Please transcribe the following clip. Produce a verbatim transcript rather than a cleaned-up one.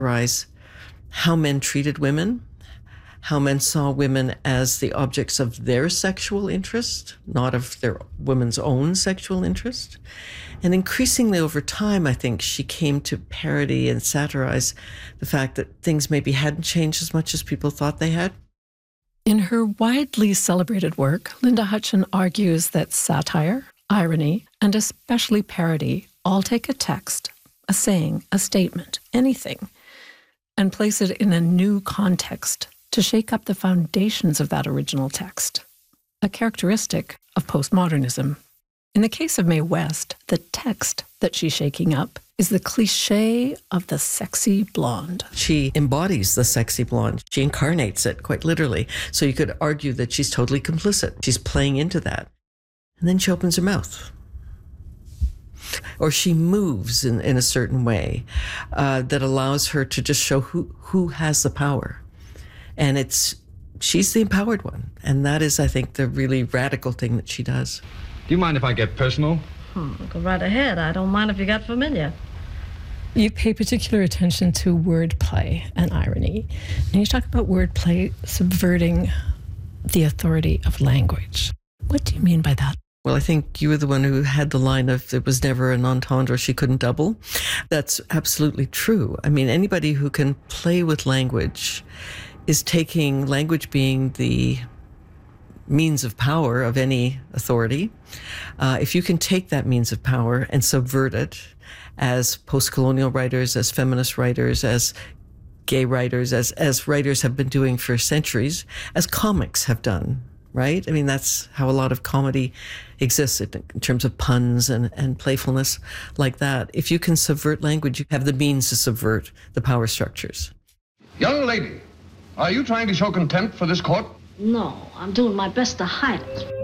rise how men treated women, how men saw women as the objects of their sexual interest, not of their women's own sexual interest. And increasingly over time, I think she came to parody and satirize the fact that things maybe hadn't changed as much as people thought they had. In her widely celebrated work, Linda Hutcheon argues that satire, irony, and especially parody all take a text, a saying, a statement, anything, and place it in a new context to shake up the foundations of that original text, a characteristic of postmodernism. In the case of Mae West, the text that she's shaking up is the cliché of the sexy blonde. She embodies the sexy blonde. She incarnates it, quite literally. So you could argue that she's totally complicit. She's playing into that. And then she opens her mouth. Or she moves in, in a certain way uh, that allows her to just show who, who has the power. And it's she's the empowered one. And that is, I think, the really radical thing that she does. Do you mind if I get personal? Hmm, go right ahead. I don't mind if you got familiar. You pay particular attention to wordplay and irony. And you talk about wordplay subverting the authority of language. What do you mean by that? Well, I think you were the one who had the line of there was never an entendre she couldn't double. That's absolutely true. I mean, anybody who can play with language is taking language being the means of power of any authority. Uh, if you can take that means of power and subvert it, as post-colonial writers, as feminist writers, as gay writers, as, as writers have been doing for centuries, as comics have done, right? I mean, that's how a lot of comedy exists in terms of puns and, and playfulness like that. If you can subvert language, you have the means to subvert the power structures. Young lady, are you trying to show contempt for this court? No, I'm doing my best to hide it.